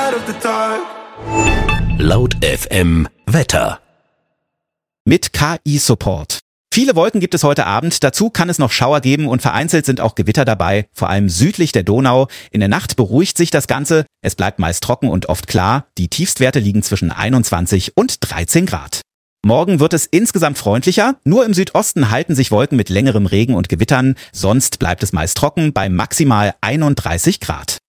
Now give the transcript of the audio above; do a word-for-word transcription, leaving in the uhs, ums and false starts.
Laut F M Wetter. Mit K I-Support. Viele Wolken gibt es heute Abend, dazu kann es noch Schauer geben und vereinzelt sind auch Gewitter dabei, vor allem südlich der Donau. In der Nacht beruhigt sich das Ganze, es bleibt meist trocken und oft klar. Die Tiefstwerte liegen zwischen einundzwanzig und dreizehn Grad. Morgen wird es insgesamt freundlicher, nur im Südosten halten sich Wolken mit längerem Regen und Gewittern, sonst bleibt es meist trocken bei maximal einunddreißig Grad.